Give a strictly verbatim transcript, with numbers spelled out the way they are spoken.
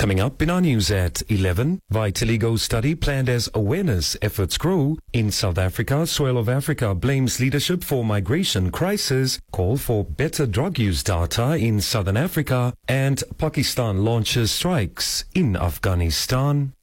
Coming up in our news at eleven, Vitiligo study planned as awareness efforts grow. In South Africa, Soil of Africa blames leadership for migration crisis, call for better drug use data in Southern Africa, and Pakistan launches strikes in Afghanistan.